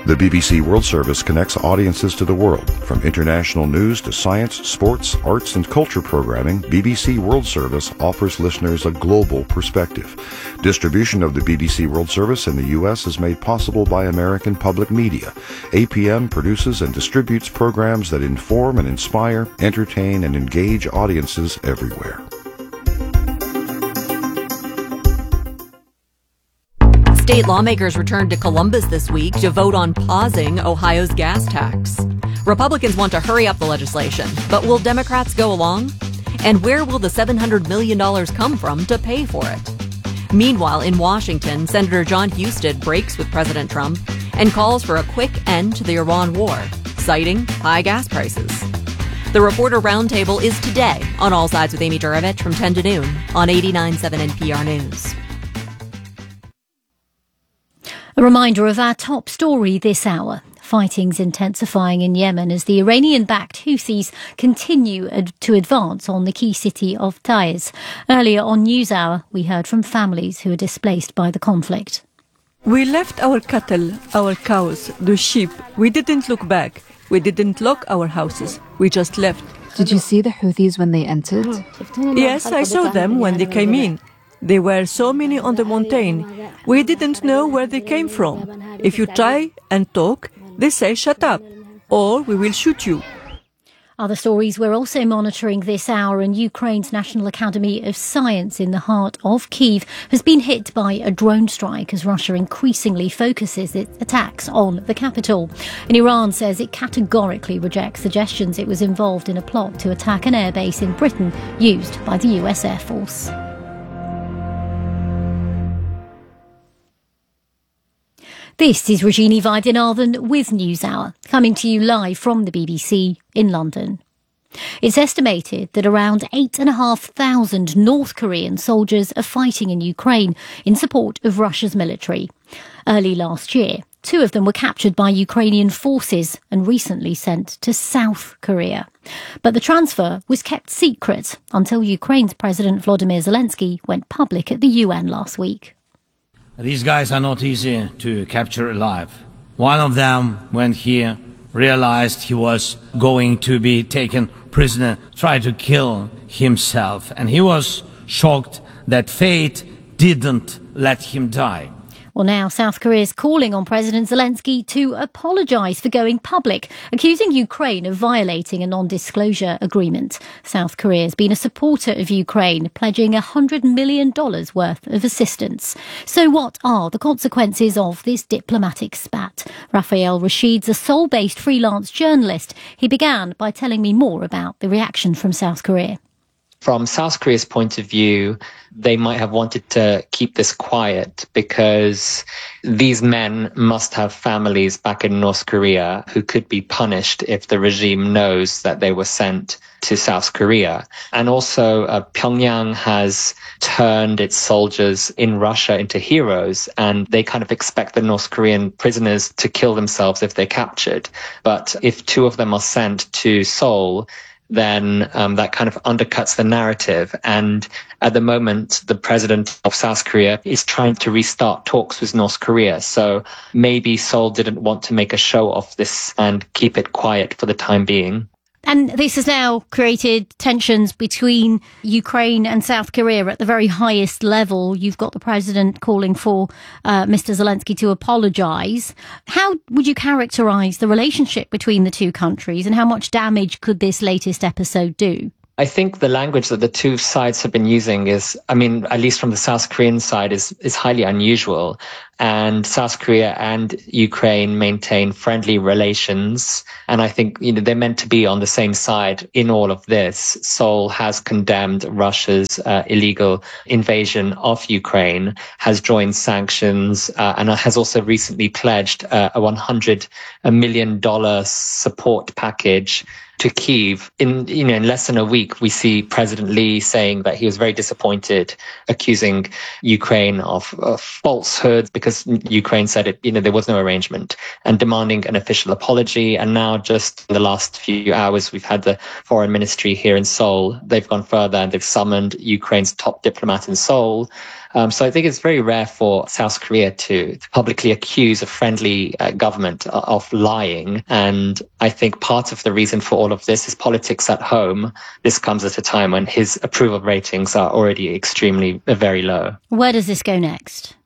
The BBC World Service connects audiences to the world. From international news to science, sports, arts, and culture programming, BBC World Service offers listeners a global perspective. Distribution of the BBC World Service in the U.S. is made possible by American Public Media. APM produces and distributes programs that inform and inspire, entertain, and engage audiences everywhere. State lawmakers returned to Columbus this week to vote on pausing Ohio's gas tax. Republicans want to hurry up the legislation, but will Democrats go along? And where will the $700 million come from to pay for it? Meanwhile, in Washington, Senator John Husted breaks with President Trump and calls for a quick end to the Iran war, citing high gas prices. The Reporter Roundtable is today on All Sides with Amy Juravich from 10 to noon on 89.7 NPR News. A reminder of our top story this hour. Fighting's intensifying in Yemen as the Iranian-backed Houthis continue to advance on the key city of Taiz. Earlier on NewsHour, we heard from families who are displaced by the conflict. We left our cattle, our cows, the sheep. We didn't look back. We didn't lock our houses. We just left. Did you see the Houthis when they entered? Yes, I saw them when they came in. There were so many on the mountain. We didn't know where they came from. If you try and talk, they say shut up, or we will shoot you. Other stories we're also monitoring this hour, and Ukraine's National Academy of Science in the heart of Kyiv has been hit by a drone strike as Russia increasingly focuses its attacks on the capital. And Iran says it categorically rejects suggestions it was involved in a plot to attack an airbase in Britain used by the US Air Force. This is Regina Vaidyanathan with NewsHour, coming to you live from the BBC in London. It's estimated that around 8,500 North Korean soldiers are fighting in Ukraine in support of Russia's military. Early last year, 2 of them were captured by Ukrainian forces and recently sent to South Korea. But the transfer was kept secret until Ukraine's President Volodymyr Zelensky went public at the UN last week. These guys are not easy to capture alive. One of them, when he realized he was going to be taken prisoner, tried to kill himself. And he was shocked that fate didn't let him die. Well, now South Korea is calling on President Zelensky to apologise for going public, accusing Ukraine of violating a non-disclosure agreement. South Korea has been a supporter of Ukraine, pledging $100 million worth of assistance. So what are the consequences of this diplomatic spat? Raphael Rashid's a Seoul-based freelance journalist. He began by telling me more about the reaction from South Korea. From South Korea's point of view, they might have wanted to keep this quiet because these men must have families back in North Korea who could be punished if the regime knows that they were sent to South Korea. And also, Pyongyang has turned its soldiers in Russia into heroes, and they kind of expect the North Korean prisoners to kill themselves if they're captured. But if 2 of them are sent to Seoul, then that kind of undercuts the narrative. And at the moment, the president of South Korea is trying to restart talks with North Korea. So maybe Seoul didn't want to make a show of this and keep it quiet for the time being. And this has now created tensions between Ukraine and South Korea at the very highest level. You've got the president calling for Mr. Zelensky to apologise. How would you characterise the relationship between the 2 countries, and how much damage could this latest episode do? I think the language that the 2 sides have been using is, at least from the South Korean side, is highly unusual. And South Korea and Ukraine maintain friendly relations. And I think, they're meant to be on the same side in all of this. Seoul has condemned Russia's illegal invasion of Ukraine, has joined sanctions, and has also recently pledged a $100 million support package to Kyiv. In less than a week, we see President Lee saying that he was very disappointed, accusing Ukraine of falsehoods because Ukraine said there was no arrangement, and demanding an official apology. And now, just in the last few hours, we've had the foreign ministry here in Seoul. They've gone further and they've summoned Ukraine's top diplomat in Seoul, So I think it's very rare for South Korea to publicly accuse a friendly government of lying. And I think part of the reason for all of this is politics at home. This comes at a time when his approval ratings are already extremely very low. Where does this go next?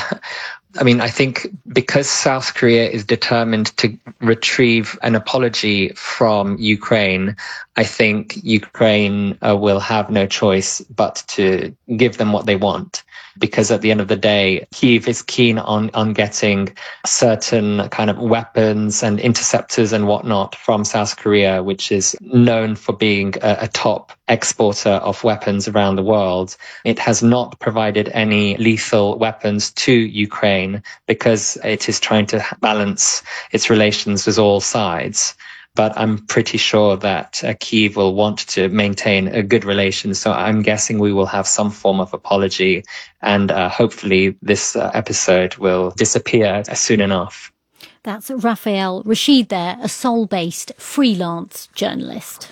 I think because South Korea is determined to retrieve an apology from Ukraine, I think Ukraine will have no choice but to give them what they want. Because at the end of the day, Kyiv is keen on getting certain kind of weapons and interceptors and whatnot from South Korea, which is known for being a top exporter of weapons around the world. It has not provided any lethal weapons to Ukraine because it is trying to balance its relations with all sides. But I'm pretty sure that Kyiv will want to maintain a good relation. So I'm guessing we will have some form of apology, and hopefully this episode will disappear soon enough. That's Raphael Rashid there, a Seoul-based freelance journalist.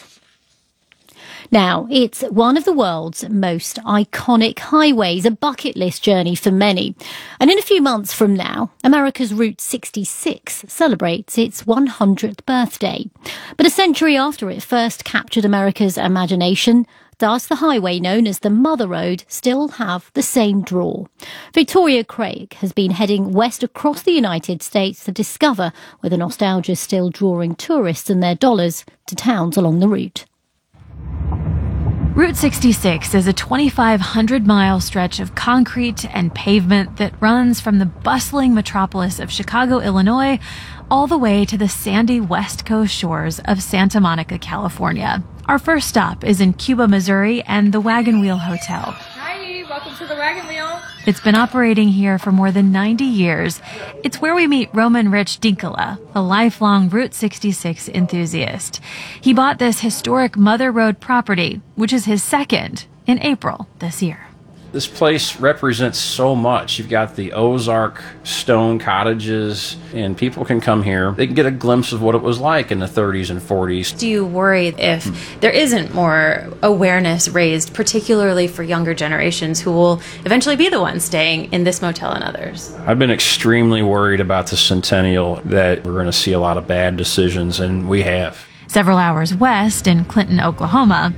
Now, it's one of the world's most iconic highways, a bucket list journey for many. And in a few months from now, America's Route 66 celebrates its 100th birthday. But a century after it first captured America's imagination, does the highway known as the Mother Road still have the same draw? Victoria Craig has been heading west across the United States to discover whether nostalgia is still drawing tourists and their dollars to towns along the route. Route 66 is a 2,500-mile stretch of concrete and pavement that runs from the bustling metropolis of Chicago, Illinois, all the way to the sandy west coast shores of Santa Monica, California. Our first stop is in Cuba, Missouri, and the Wagon Wheel Hotel. Hi, welcome to the Wagon Wheel. It's been operating here for more than 90 years. It's where we meet Roman Rich Dinkala, a lifelong Route 66 enthusiast. He bought this historic Mother Road property, which is his second, in April this year. This place represents so much. You've got the Ozark stone cottages, and people can come here. They can get a glimpse of what it was like in the 30s and 40s. Do you worry if there isn't more awareness raised, particularly for younger generations who will eventually be the ones staying in this motel and others? I've been extremely worried about the centennial, that we're going to see a lot of bad decisions, and we have. Several hours west in Clinton, Oklahoma,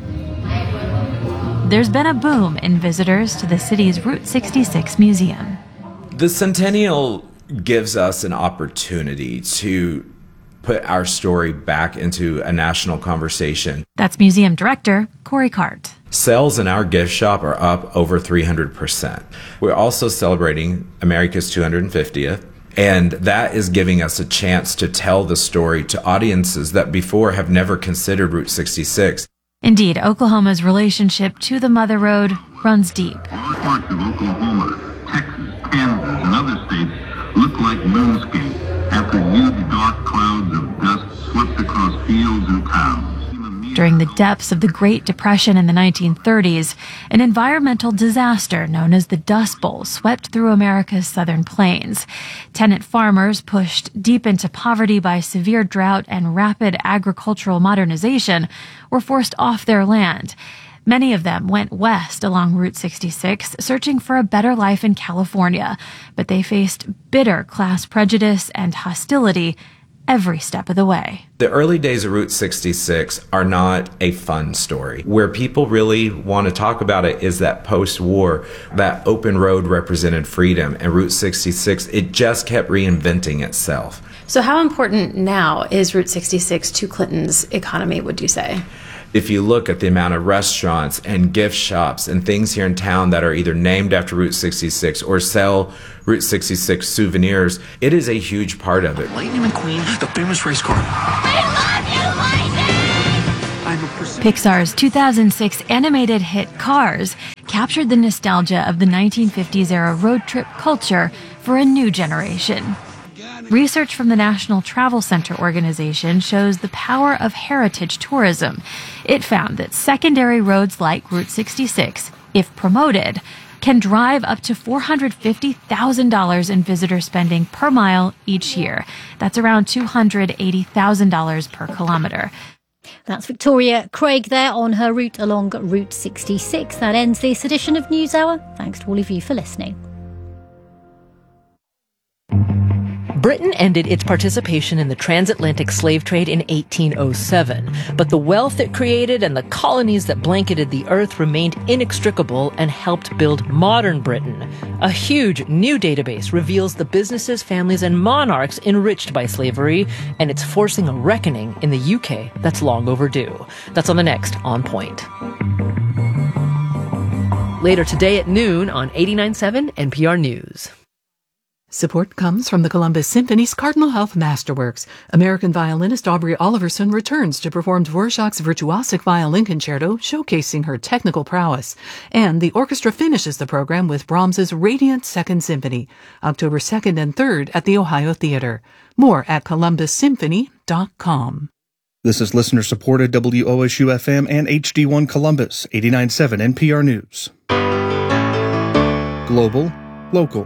there's been a boom in visitors to the city's Route 66 museum. The Centennial gives us an opportunity to put our story back into a national conversation. That's museum director Corey Cart. Sales in our gift shop are up over 300%. We're also celebrating America's 250th. And that is giving us a chance to tell the story to audiences that before have never considered Route 66. Indeed, Oklahoma's relationship to the Mother Road runs deep. All parts of Oklahoma, Texas, Kansas, and other states look like moonscape after huge dark clouds of dust swept across fields and towns. During the depths of the Great Depression in the 1930s, an environmental disaster known as the Dust Bowl swept through America's southern plains. Tenant farmers, pushed deep into poverty by severe drought and rapid agricultural modernization, were forced off their land. Many of them went west along Route 66, searching for a better life in California, but they faced bitter class prejudice and hostility every step of the way. The early days of Route 66 are not a fun story. Where people really want to talk about it is that post-war, that open road represented freedom, and Route 66, it just kept reinventing itself. So how important now is Route 66 to Clinton's economy, would you say? If you look at the amount of restaurants and gift shops and things here in town that are either named after Route 66 or sell Route 66 souvenirs, it is a huge part of it. Lightning McQueen, the famous race car. Pixar's 2006 animated hit Cars captured the nostalgia of the 1950s-era road trip culture for a new generation. Research from the National Travel Center organization shows the power of heritage tourism. It found that secondary roads like Route 66, if promoted, can drive up to $450,000 in visitor spending per mile each year. That's around $280,000 per kilometer. That's Victoria Craig there on her route along Route 66. That ends this edition of NewsHour. Thanks to all of you for listening. Britain ended its participation in the transatlantic slave trade in 1807, but the wealth it created and the colonies that blanketed the earth remained inextricable and helped build modern Britain. A huge new database reveals the businesses, families, and monarchs enriched by slavery, and it's forcing a reckoning in the UK that's long overdue. That's on the next On Point. Later today at noon on 89.7 NPR News. Support comes from the Columbus Symphony's Cardinal Health Masterworks. American violinist Aubrey Oliverson returns to perform Dvorak's virtuosic violin concerto, showcasing her technical prowess. And the orchestra finishes the program with Brahms's Radiant Second Symphony, October 2nd and 3rd at the Ohio Theater. More at columbussymphony.com. This is listener-supported WOSU-FM and HD1 Columbus, 89.7 NPR News. Global, local.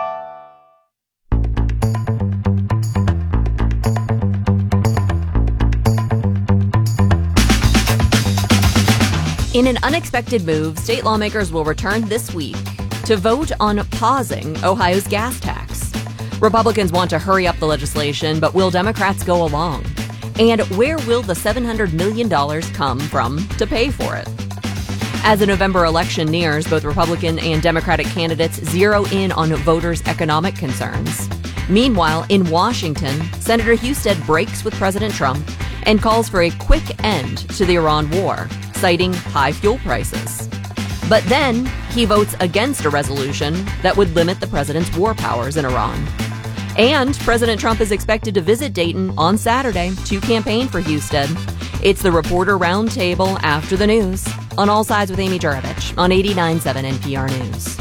In an unexpected move, state lawmakers will return this week to vote on pausing Ohio's gas tax. Republicans want to hurry up the legislation, but will Democrats go along? And where will the $700 million come from to pay for it? As the November election nears, both Republican and Democratic candidates zero in on voters' economic concerns. Meanwhile, in Washington, Senator Husted breaks with President Trump and calls for a quick end to the Iran war, citing high fuel prices. But then he votes against a resolution that would limit the president's war powers in Iran. And President Trump is expected to visit Dayton on Saturday to campaign for Husted. It's the Reporter Roundtable after the news on All Sides with Amy Juravich on 89.7 NPR News.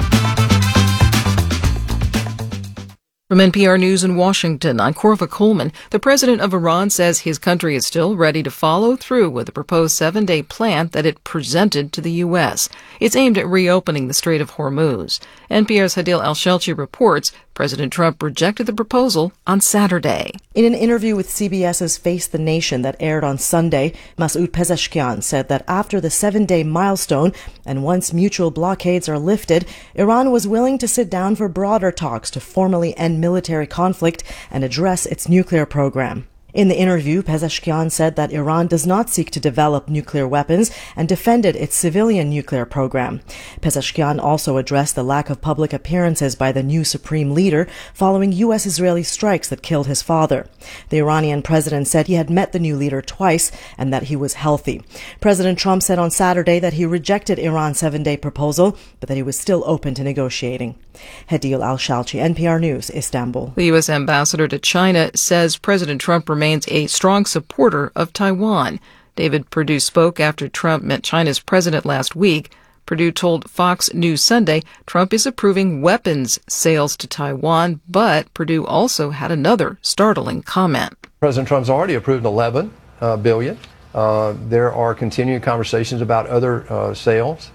From NPR News in Washington, I'm Corva Coleman. The president of Iran says his country is still ready to follow through with the proposed 7-day plan that it presented to the U.S. It's aimed at reopening the Strait of Hormuz. NPR's Hadil Al-Shelchi reports President Trump rejected the proposal on Saturday. In an interview with CBS's Face the Nation that aired on Sunday, Masoud Pezeshkian said that after the 7-day milestone and once mutual blockades are lifted, Iran was willing to sit down for broader talks to formally end military conflict and address its nuclear program. In the interview, Pezeshkian said that Iran does not seek to develop nuclear weapons and defended its civilian nuclear program. Pezeshkian also addressed the lack of public appearances by the new supreme leader following U.S.-Israeli strikes that killed his father. The Iranian president said he had met the new leader twice and that he was healthy. President Trump said on Saturday that he rejected Iran's 7-day proposal, but that he was still open to negotiating. Hadil Al-Shalchi, NPR News, Istanbul. The U.S. ambassador to China says President Trump remains a strong supporter of Taiwan. David Perdue spoke after Trump met China's president last week. Perdue told Fox News Sunday Trump is approving weapons sales to Taiwan, but Perdue also had another startling comment. President Trump's already approved $11 billion. There are continuing conversations about other sales.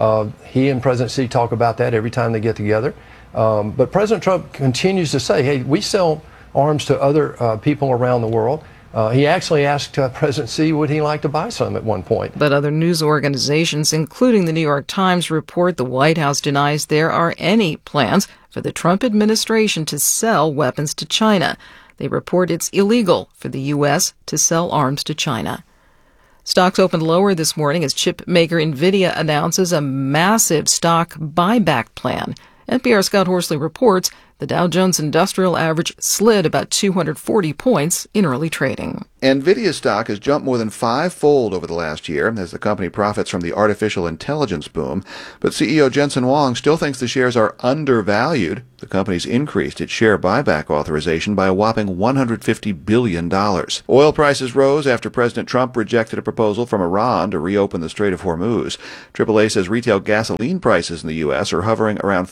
He and President Xi talk about that every time they get together. But President Trump continues to say, hey, we sell arms to other people around the world. He actually asked President Xi would he like to buy some at one point. But other news organizations, including the New York Times, report the White House denies there are any plans for the Trump administration to sell weapons to China. They report it's illegal for the U.S. to sell arms to China. Stocks opened lower this morning as chip maker NVIDIA announces a massive stock buyback plan. NPR Scott Horsley reports the Dow Jones Industrial Average slid about 240 points in early trading. NVIDIA stock has jumped more than five-fold over the last year as the company profits from the artificial intelligence boom. But CEO Jensen Huang still thinks the shares are undervalued. The company's increased its share buyback authorization by a whopping $150 billion. Oil prices rose after President Trump rejected a proposal from Iran to reopen the Strait of Hormuz. AAA says retail gasoline prices in the U.S. are hovering around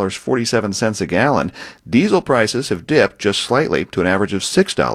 $4.47 a gallon. Diesel prices have dipped just slightly to an average of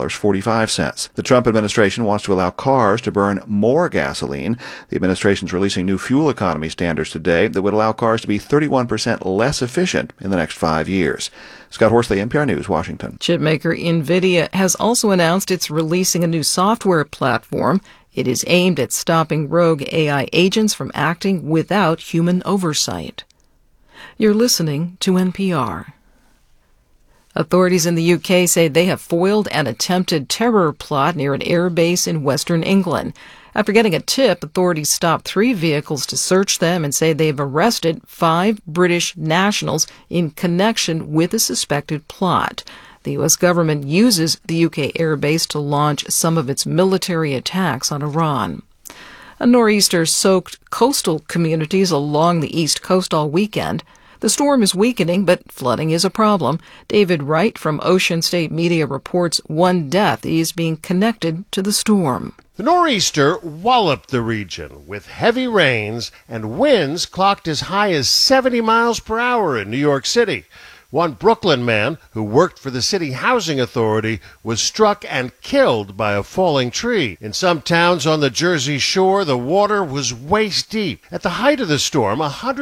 $6.45. The Trump administration wants to allow cars to burn more gasoline. The administration's releasing new fuel economy standards today that would allow cars to be 31% less efficient in the next 5 years. Scott Horsley, NPR News, Washington. Chipmaker NVIDIA has also announced it's releasing a new software platform. It is aimed at stopping rogue AI agents from acting without human oversight. You're listening to NPR. Authorities in the UK say they have foiled an attempted terror plot near an airbase in western England. After getting a tip, authorities stopped 3 vehicles to search them and say they've arrested 5 British nationals in connection with a suspected plot. The U.S. government uses the UK airbase to launch some of its military attacks on Iran. A nor'easter soaked coastal communities along the East Coast all weekend. The storm is weakening, but flooding is a problem. David Wright from Ocean State Media reports 1 death is being connected to the storm. The nor'easter walloped the region with heavy rains and winds clocked as high as 70 miles per hour in New York City. One Brooklyn man who worked for the city housing authority was struck and killed by a falling tree. In some towns on the Jersey Shore, the water was waist deep. At the height of the storm,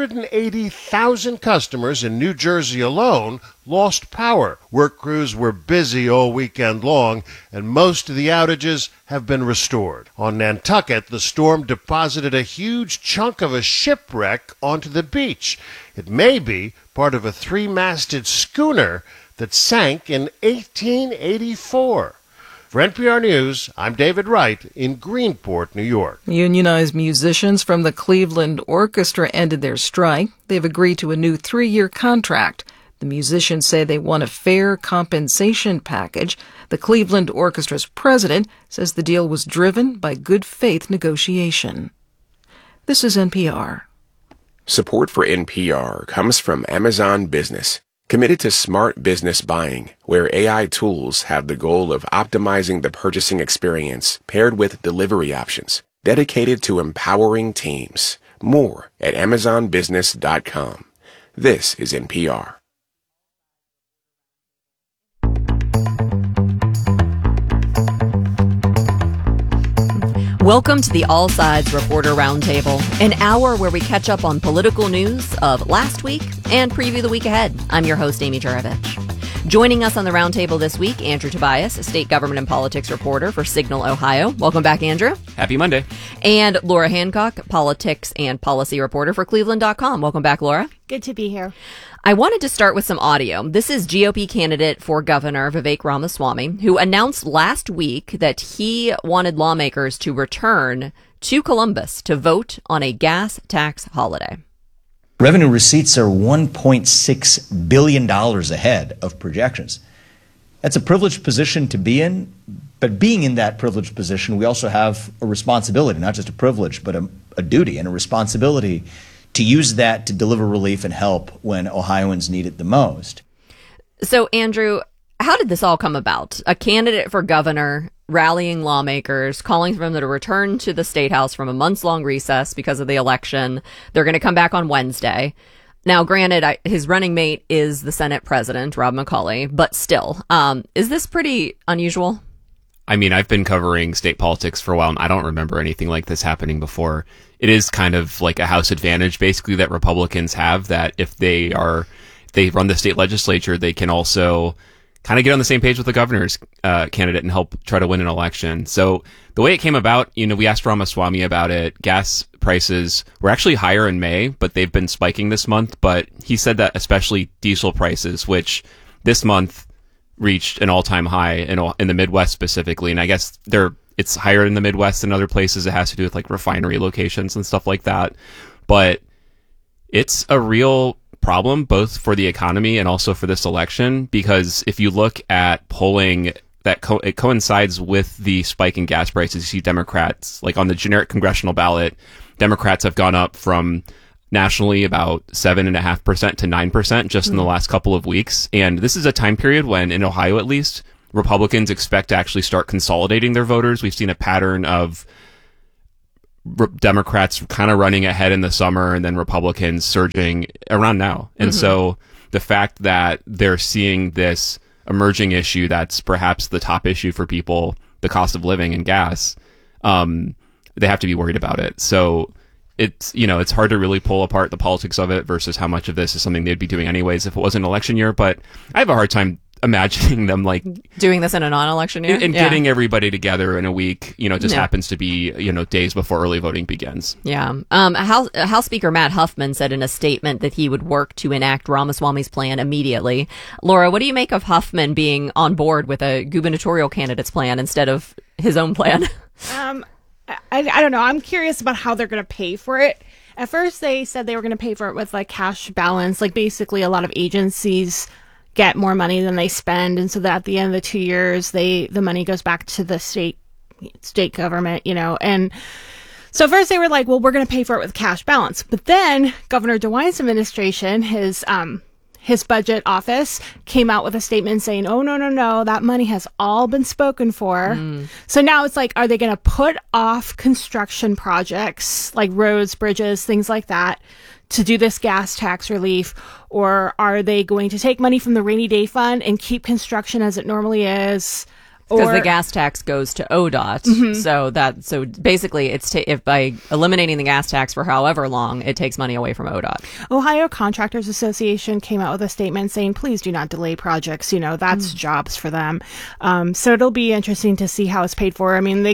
180,000 customers in New Jersey alone lost power. Work crews were busy all weekend long, and most of the outages have been restored. On Nantucket, the storm deposited a huge chunk of a shipwreck onto the beach. It may be part of a 3-masted schooner that sank in 1884. For NPR News, I'm David Wright in Greenport, New York. Unionized musicians from the Cleveland Orchestra ended their strike. They've agreed to a new 3-year contract. The musicians say they want a fair compensation package. The Cleveland Orchestra's president says the deal was driven by good faith negotiation. This is NPR. Support for NPR comes from Amazon Business, committed to smart business buying, where AI tools have the goal of optimizing the purchasing experience paired with delivery options, dedicated to empowering teams. More at amazonbusiness.com. This is NPR. Welcome to the All Sides Reporter Roundtable, an hour where we catch up on political news of last week and preview the week ahead. I'm your host, Amy Juravich. Joining us on the roundtable this week, Andrew Tobias, a state government and politics reporter for Signal, Ohio. Welcome back, Andrew. Happy Monday. And Laura Hancock, politics and policy reporter for Cleveland.com. Welcome back, Laura. Good to be here. I wanted to start with some audio. This is GOP candidate for governor Vivek Ramaswamy, who announced last week that he wanted lawmakers to return to Columbus to vote on a gas tax holiday. Revenue receipts are $1.6 billion ahead of projections. That's a privileged position to be in, but being in that privileged position, we also have a responsibility, not just a privilege, but a duty and a responsibility to use that to deliver relief and help when Ohioans need it the most. So, Andrew, how did this all come about? A candidate for governor rallying lawmakers, calling for them to return to the State House from a months-long recess because of the election. They're going to come back on Wednesday. Now, granted, his running mate is the Senate president, Rob McCauley, but still, is this pretty unusual? I mean, I've been covering state politics for a while, and I don't remember anything like this happening before. It is kind of like a House advantage, basically, that Republicans have, that if they run the state legislature, they can also kind of get on the same page with the governor's candidate and help try to win an election. So the way it came about, we asked Ramaswamy about it. Gas prices were actually higher in May, but they've been spiking this month. But he said that especially diesel prices, which this month reached an all-time high in the Midwest specifically. And I guess it's higher in the Midwest than other places. It has to do with like refinery locations and stuff like that. But it's a real problem both for the economy and also for this election, because if you look at polling that it coincides with the spike in gas prices, you see Democrats, like on the generic congressional ballot, Democrats have gone up from nationally about 7.5% to 9% just in the last couple of weeks. And this is a time period when, in Ohio at least, Republicans expect to actually start consolidating their voters. We've seen a pattern of Democrats kind of running ahead in the summer and then Republicans surging around now. And so the fact that they're seeing this emerging issue that's perhaps the top issue for people, the cost of living and gas, they have to be worried about it. So it's hard to really pull apart the politics of it versus how much of this is something they'd be doing anyways if it wasn't an election year. But I have a hard time imagining them like doing this in a non-election year and getting everybody together in a week, just happens to be, days before early voting begins. Yeah. House Speaker Matt Huffman said in a statement that he would work to enact Ramaswamy's plan immediately. Laura, what do you make of Huffman being on board with a gubernatorial candidate's plan instead of his own plan? I don't know. I'm curious about how they're going to pay for it. At first, they said they were going to pay for it with like cash balance. Like basically a lot of agencies get more money than they spend, and so that at the end of the 2 years the money goes back to the state government, and so first they were like, well, we're going to pay for it with cash balance, but then Governor DeWine's administration, his budget office came out with a statement saying, oh, no, that money has all been spoken for. So now it's like, are they going to put off construction projects like roads, bridges, things like that to do this gas tax relief? Or are they going to take money from the rainy day fund and keep construction as it normally is? Because the gas tax goes to ODOT. Mm-hmm. So basically if by eliminating the gas tax for however long, it takes money away from ODOT. Ohio Contractors Association came out with a statement saying, please do not delay projects. That's jobs for them. So it'll be interesting to see how it's paid for. I mean,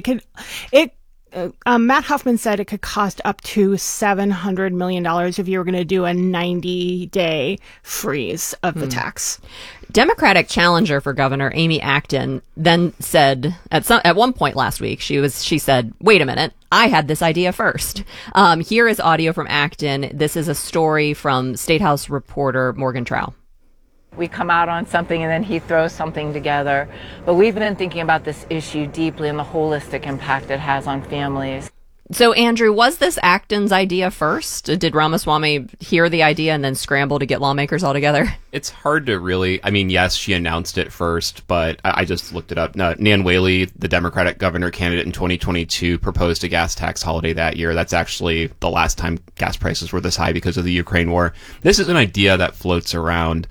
Matt Huffman said it could cost up to $700 million if you were going to do a 90-day freeze of the tax. Democratic challenger for governor Amy Acton then said at one point last week, she said, wait a minute, I had this idea first. Here is audio from Acton. This is a story from State House reporter Morgan Trow. We come out on something and then he throws something together. But we've been thinking about this issue deeply and the holistic impact it has on families. So, Andrew, was this Acton's idea first? Did Ramaswamy hear the idea and then scramble to get lawmakers all together? It's hard to really, yes, she announced it first, but I just looked it up. Nan Whaley, the Democratic governor candidate in 2022, proposed a gas tax holiday that year. That's actually the last time gas prices were this high because of the Ukraine war. This is an idea that floats around.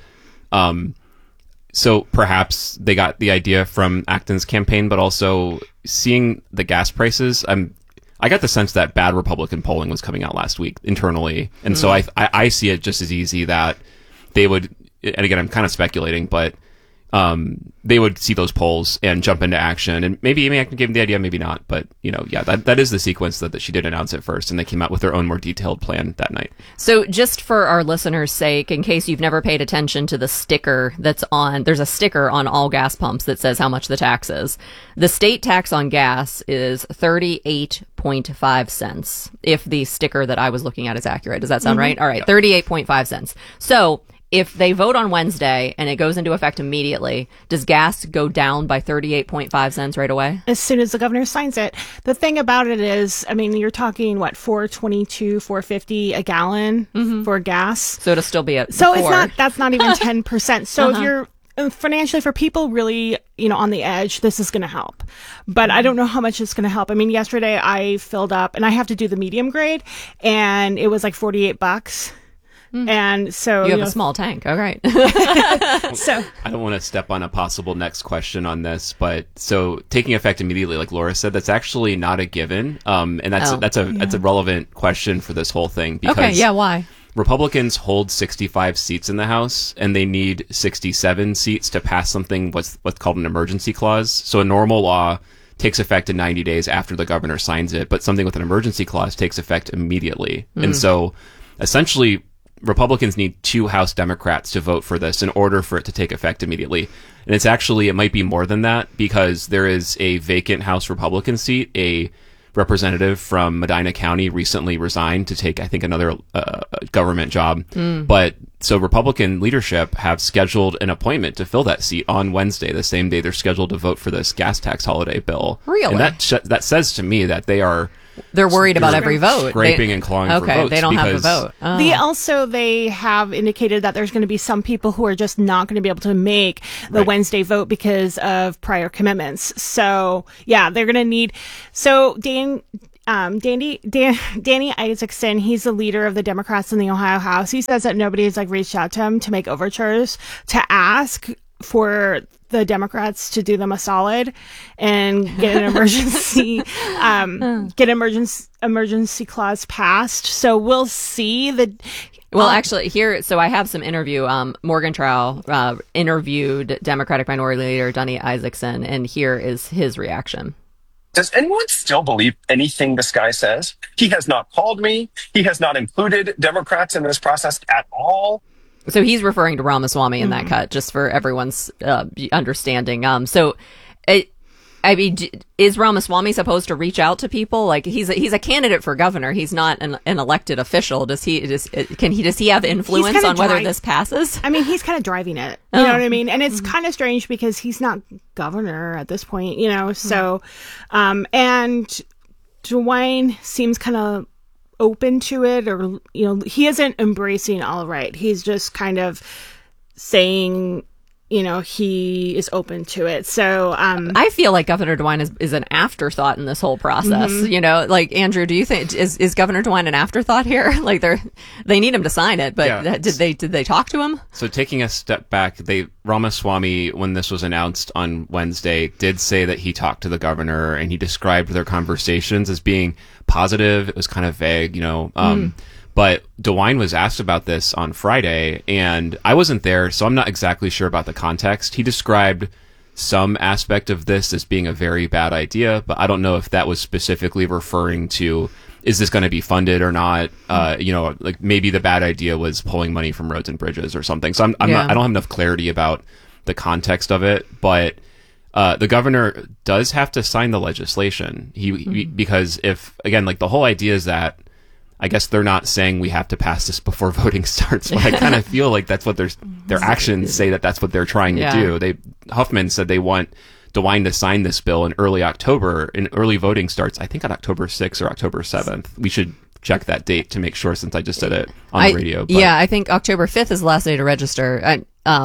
So perhaps they got the idea from Acton's campaign, but also seeing the gas prices, I got the sense that bad Republican polling was coming out last week internally. And so I see it just as easy that they would, and again, I'm kind of speculating, but they would see those polls and jump into action. And maybe Amy Acton gave them the idea, maybe not. But, that is the sequence that she did announce it first. And they came out with their own more detailed plan that night. So just for our listeners' sake, in case you've never paid attention to the sticker there's a sticker on all gas pumps that says how much the tax is. The state tax on gas is 38.5 cents, if the sticker that I was looking at is accurate. Does that sound right? All right, 38.5 cents. So if they vote on Wednesday and it goes into effect immediately, does gas go down by 38.5 cents right away? As soon as the governor signs it. The thing about it is, you're talking, $4.22, $4.50 a gallon for gas. So it'll still be at So that's not even 10%. So if you're financially, for people really, on the edge, this is going to help. But I don't know how much it's going to help. Yesterday I filled up, and I have to do the medium grade, and it was like $48. And so you have a small tank. All right. So I don't want to step on a possible next question on this, but so taking effect immediately, like Laura said, that's actually not a given. And that's a relevant question for this whole thing because why? Republicans hold 65 seats in the House, and they need 67 seats to pass something what's called an emergency clause. So a normal law takes effect in 90 days after the governor signs it, but something with an emergency clause takes effect immediately. And so essentially Republicans need 2 House Democrats to vote for this in order for it to take effect immediately. And it might be more than that because there is a vacant House Republican seat. A representative from Medina County recently resigned to take, I think, another government job. But so Republican leadership have scheduled an appointment to fill that seat on Wednesday, the same day they're scheduled to vote for this gas tax holiday bill. Really? And that says to me that they're worried about every vote. Scraping and clawing for votes. They don't have a vote. Oh. They have indicated that there's going to be some people who are just not going to be able to make the Wednesday vote because of prior commitments. So, they're going to need... So, Danny Isaacson, he's the leader of the Democrats in the Ohio House. He says that nobody has reached out to him to make overtures to ask for the Democrats to do them a solid and get an emergency clause passed. So we'll see. Well, actually, so I have some interview. Morgenthau interviewed Democratic Minority Leader Donny Isaacson, and here is his reaction. Does anyone still believe anything this guy says? He has not called me. He has not included Democrats in this process at all. So he's referring to Ramaswamy in that cut, just for everyone's understanding. Is Ramaswamy supposed to reach out to people? Like he's a candidate for governor. He's not an elected official. Does he have influence on whether this passes? I mean, he's kind of driving it. You know what I mean? And it's kind of strange because he's not governor at this point, so, and DeWine seems kind of open to it, or, he isn't embracing all right. He's just kind of saying, he is open to it. So I feel like Governor DeWine is an afterthought in this whole process. Like Andrew, do you think is Governor DeWine an afterthought here? Like they need him to sign it, but did they talk to him? So taking a step back, Ramaswamy, when this was announced on Wednesday, did say that he talked to the governor and he described their conversations as being positive. It was kind of vague, But DeWine was asked about this on Friday, and I wasn't there, so I'm not exactly sure about the context. He described some aspect of this as being a very bad idea, but I don't know if that was specifically referring to, is this going to be funded or not? Like maybe the bad idea was pulling money from roads and bridges or something. So I don't have enough clarity about the context of it, but the governor does have to sign the legislation. Because if, again, like the whole idea is that, I guess they're not saying we have to pass this before voting starts, but I kind of feel like that's what their actions say that's what they're trying to do. Huffman said they want DeWine to sign this bill in early October, and early voting starts, I think, on October 6th or October 7th. We should check that date to make sure, since I just said it on the radio. But. Yeah, I think October 5th is the last day to register.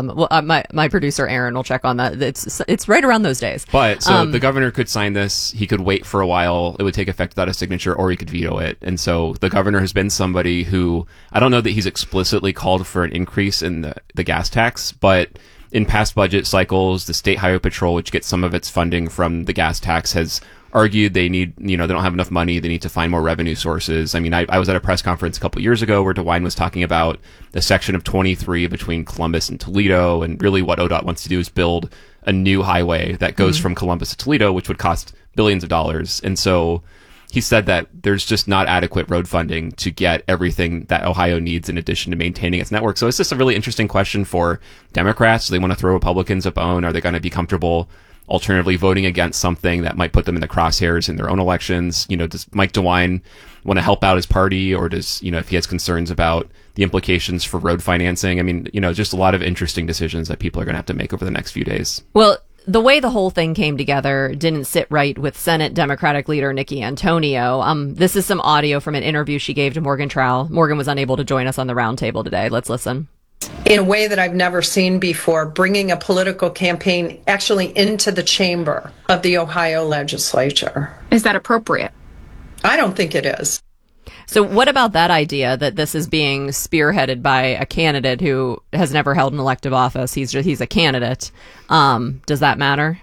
My producer Aaron will check on that. It's right around those days. But so the governor could sign this. He could wait for a while. It would take effect without a signature, or he could veto it. And so the governor has been somebody who, I don't know that he's explicitly called for an increase in the gas tax, but in past budget cycles, the State Highway Patrol, which gets some of its funding from the gas tax, has argued they need, they don't have enough money. They need to find more revenue sources. I mean, I was at a press conference a couple years ago where DeWine was talking about the section of 23 between Columbus and Toledo. And really what ODOT wants to do is build a new highway that goes from Columbus to Toledo, which would cost billions of dollars. And so he said that there's just not adequate road funding to get everything that Ohio needs in addition to maintaining its network. So it's just a really interesting question for Democrats. Do they want to throw Republicans a bone? Are they going to be comfortable alternatively voting against something that might put them in the crosshairs in their own elections? Does Mike DeWine want to help out his party, or does, if he has concerns about the implications for road financing? I mean, just a lot of interesting decisions that people are going to have to make over the next few days. Well, the way the whole thing came together didn't sit right with Senate Democratic leader Nikki Antonio. This is some audio from an interview she gave to Morgan Trowell. Morgan was unable to join us on the roundtable today. Let's listen. In a way that I've never seen before, bringing a political campaign actually into the chamber of the Ohio legislature. Is that appropriate? I don't think it is. So what about that idea that this is being spearheaded by a candidate who has never held an elective office? He's a candidate. Does that matter?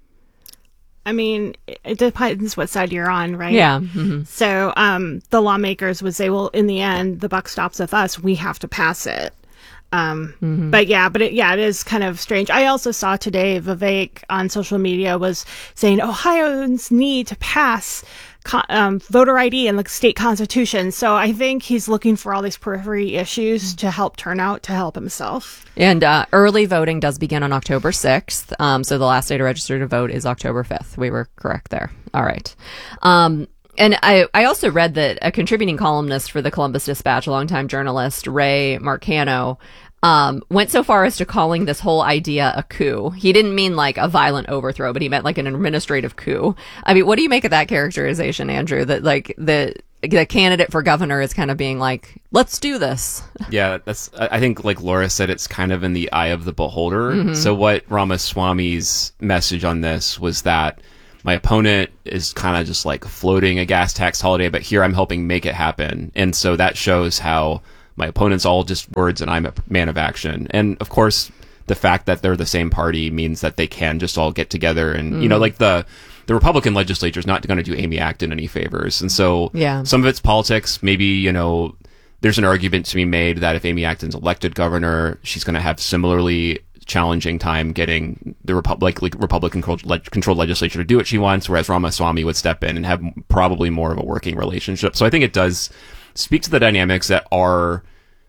I mean, it depends what side you're on, right? Yeah. Mm-hmm. So the lawmakers would say, well, in the end, the buck stops with us. We have to pass it. But it is kind of strange. I also saw today Vivek on social media was saying Ohioans need to pass voter ID and the state constitution. So I think he's looking for all these periphery issues to help turnout to help himself. And early voting does begin on October 6th. So the last day to register to vote is October 5th. We were correct there. All right. And I also read that a contributing columnist for the Columbus Dispatch, a longtime journalist, Ray Marcano, went so far as to calling this whole idea a coup. He didn't mean like a violent overthrow, but he meant like an administrative coup. I mean, what do you make of that characterization, Andrew? That like the candidate for governor is kind of being like, let's do this. Yeah, I think like Laura said, it's kind of in the eye of the beholder. Mm-hmm. So what Ramaswamy's message on this was that my opponent is kind of just like floating a gas tax holiday, but here I'm helping make it happen. And so that shows how my opponent's all just words and I'm a man of action. And of course, the fact that they're the same party means that they can just all get together. And, like the Republican legislature is not going to do Amy Acton any favors. And so some of it's politics. Maybe, there's an argument to be made that if Amy Acton's elected governor, she's going to have similarly challenging time getting the Republican-controlled legislature to do what she wants, whereas Ramaswamy would step in and have probably more of a working relationship. So I think it does speak to the dynamics that are,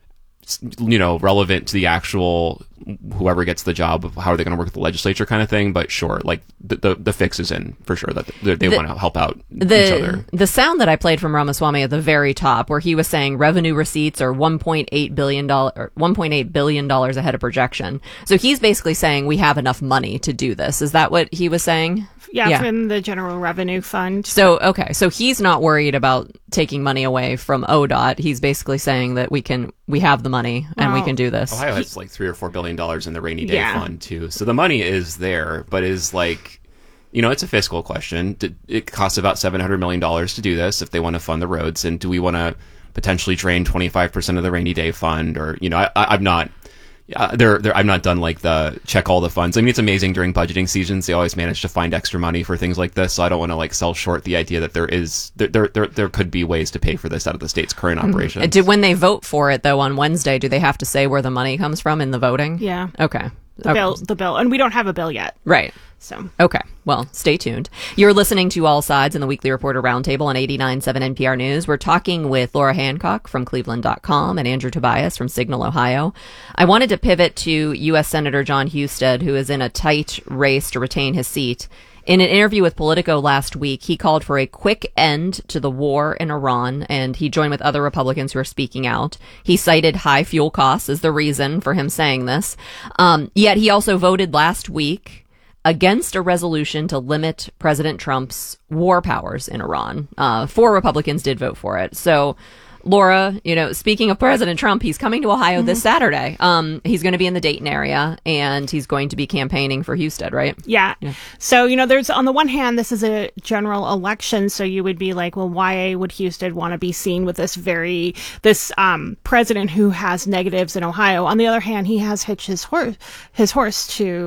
relevant to the actual whoever gets the job of how are they going to work with the legislature kind of thing. But sure, like the fix is in for sure that they want to help out each other. The sound that I played from Ramaswamy at the very top, where he was saying revenue receipts are $1.8 billion ahead of projection. So he's basically saying we have enough money to do this. Is that what he was saying? Yeah, from the General Revenue Fund. So he's not worried about taking money away from ODOT. He's basically saying that we have the money and we can do this. Ohio has like $3 or $4 billion in the rainy day fund too. So the money is there, but is like, it's a fiscal question. It costs about $700 million to do this if they want to fund the roads. And do we want to potentially drain 25% of the rainy day fund? Or, I'm not... I'm not done like the check all the funds. I mean, it's amazing during budgeting seasons. They always manage to find extra money for things like this. So I don't want to like sell short the idea that there could be ways to pay for this out of the state's current operations. When they vote for it though on Wednesday, do they have to say where the money comes from in the voting? Yeah. Okay. The bill, and we don't have a bill yet. Right. So. Okay. Well, stay tuned. You're listening to All Sides in the Weekly Reporter Roundtable on 89.7 NPR News. We're talking with Laura Hancock from Cleveland.com and Andrew Tobias from Signal, Ohio. I wanted to pivot to U.S. Senator Jon Husted, who is in a tight race to retain his seat. In an interview with Politico last week, he called for a quick end to the war in Iran, and he joined with other Republicans who are speaking out. He cited high fuel costs as the reason for him saying this. Yet he also voted last week against a resolution to limit President Trump's war powers in Iran. 4 Republicans did vote for it. So, Laura, speaking of President Trump, he's coming to Ohio this Saturday. He's going to be in the Dayton area, and he's going to be campaigning for Husted, right? Yeah. So, there's, on the one hand, this is a general election, so you would be like, well, why would Husted want to be seen with this president who has negatives in Ohio? On the other hand, he has hitched his horse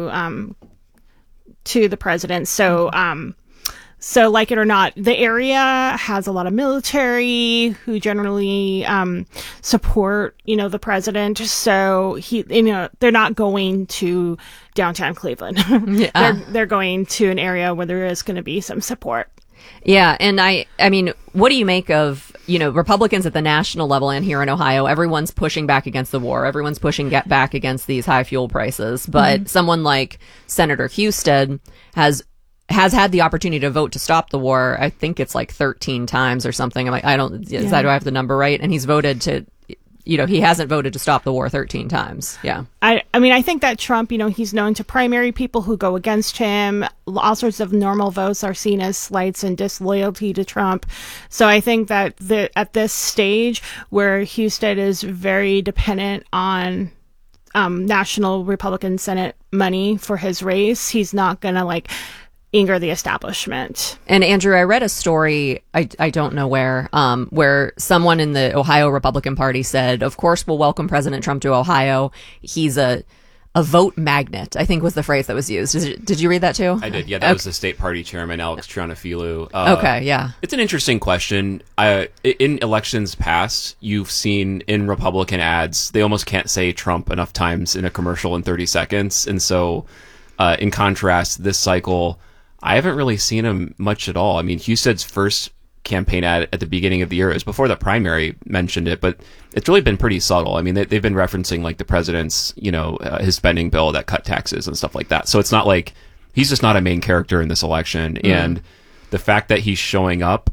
to the president. So like it or not, the area has a lot of military who generally support, the president. So they're not going to downtown Cleveland. They're going to an area where there is going to be some support. Yeah, and I mean, what do you make of, Republicans at the national level and here in Ohio? Everyone's pushing back against the war. Everyone's pushing back against these high fuel prices. But someone like Senator Husted has had the opportunity to vote to stop the war. I think it's like 13 times or something. I'm like, do I have the number right? And he's voted to, he hasn't voted to stop the war 13 times. Yeah. I mean, I think that Trump, he's known to primary people who go against him. All sorts of normal votes are seen as slights and disloyalty to Trump. So I think that at this stage where Husted is very dependent on national Republican Senate money for his race, he's not going to anger the establishment. And Andrew, I read a story, I don't know where someone in the Ohio Republican Party said, of course we'll welcome President Trump to Ohio. He's a vote magnet, I think was the phrase that was used. Did you read that too? I did, yeah. That was the state party chairman, Alex Trianafilu. Okay, yeah. It's an interesting question. In elections past, you've seen in Republican ads, they almost can't say Trump enough times in a commercial in 30 seconds. And so, in contrast, this cycle, I haven't really seen him much at all. I mean, Husted's first campaign ad at the beginning of the year, it was before the primary mentioned it, but it's really been pretty subtle. I mean, they've been referencing like the president's, his spending bill that cut taxes and stuff like that. So it's not like he's just not a main character in this election. And the fact that he's showing up,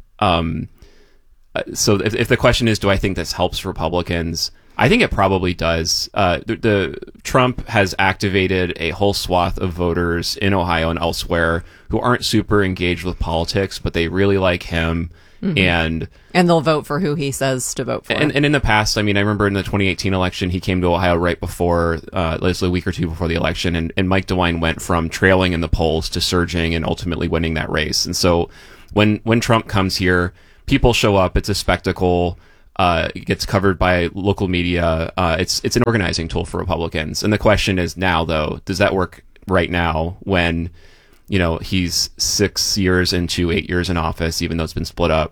so if the question is, do I think this helps Republicans? I think it probably does. The Trump has activated a whole swath of voters in Ohio and elsewhere who aren't super engaged with politics, but they really like him. And they'll vote for who he says to vote for. And in the past, I mean, I remember in the 2018 election, he came to Ohio right before, a week or two before the election, and Mike DeWine went from trailing in the polls to surging and ultimately winning that race. And so when Trump comes here, people show up. It's a spectacle. It gets covered by local media. It's an organizing tool for Republicans. And the question is now, though, does that work right now when, he's 6 years into 8 years in office, even though it's been split up?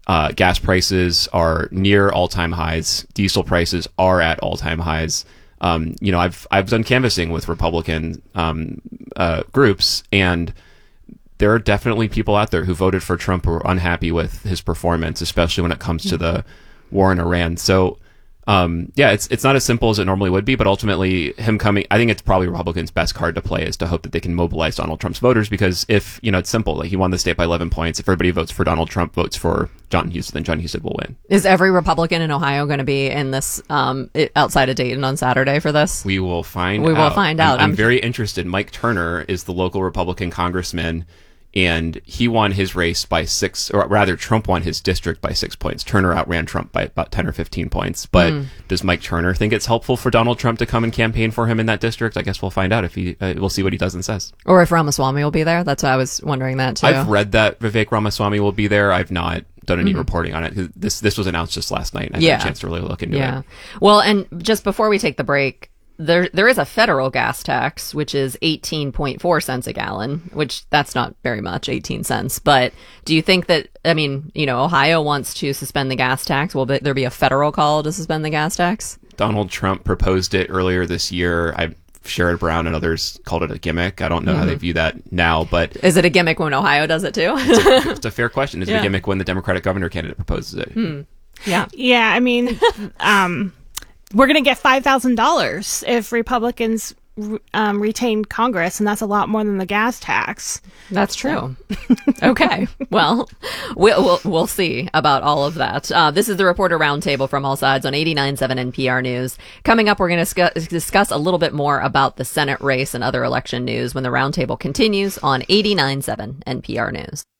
Gas prices are near all-time highs. Diesel prices are at all-time highs. I've done canvassing with Republican groups, and there are definitely people out there who voted for Trump who are unhappy with his performance, especially when it comes to the war in Iran. So, it's not as simple as it normally would be, but ultimately him coming, I think it's probably Republicans' best card to play is to hope that they can mobilize Donald Trump's voters, because if, it's simple, like he won the state by 11 points. If everybody votes for Donald Trump, votes for John Husted, then John Husted will win. Is every Republican in Ohio going to be in this, outside of Dayton on Saturday for this? We will find out. I'm very interested. Mike Turner is the local Republican congressman, and he won his race by 6, or rather Trump won his district by 6 points. Turner outran Trump by about 10 or 15 points. But does Mike Turner think it's helpful for Donald Trump to come and campaign for him in that district? I guess we'll find out if we'll see what he does and says. Or if Ramaswamy will be there. That's what I was wondering that too. I've read that Vivek Ramaswamy will be there. I've not done any reporting on it. This was announced just last night. I had a chance to really look into it. Well, and just before we take the break, there is a federal gas tax, which is 18.4 cents a gallon, which that's not very much, 18 cents. But do you think that, Ohio wants to suspend the gas tax? Will there be a federal call to suspend the gas tax? Donald Trump proposed it earlier this year. Sherrod Brown and others called it a gimmick. I don't know how they view that now, but... Is it a gimmick when Ohio does it too? It's a fair question. Is it a gimmick when the Democratic governor candidate proposes it? Yeah. Yeah, I mean... we're going to get $5,000 if Republicans retain Congress, and that's a lot more than the gas tax. That's true. Okay. Well, we'll see about all of that. This is the Reporter Roundtable from all sides on 89.7 NPR News. Coming up, we're going to discuss a little bit more about the Senate race and other election news when the Roundtable continues on 89.7 NPR News.